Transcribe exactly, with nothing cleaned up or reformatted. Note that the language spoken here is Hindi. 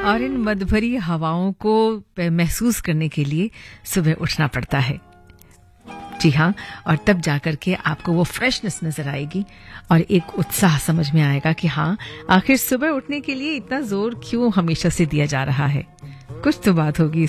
और इन मधुभरी हवाओं को महसूस करने के लिए सुबह उठना पड़ता है। जी हाँ, और तब जाकर के आपको वो फ्रेशनेस नजर आएगी और एक उत्साह समझ में आएगा कि हाँ, आखिर सुबह उठने के लिए इतना जोर क्यों हमेशा से दिया जा रहा है। कुछ तो बात होगी